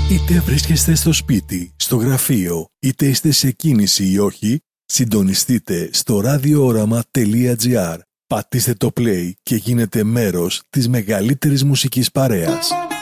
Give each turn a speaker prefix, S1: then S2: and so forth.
S1: Είτε βρίσκεστε στο σπίτι, στο γραφείο, είτε είστε σε κίνηση ή όχι, συντονιστείτε στο radiooramaa.gr. Πατήστε το play και γίνετε μέρος της μεγαλύτερης μουσικής παρέας.